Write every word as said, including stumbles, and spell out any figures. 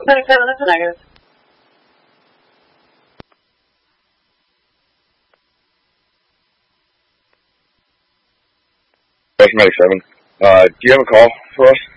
Negative. Medic seven. Uh, do you have a call for us?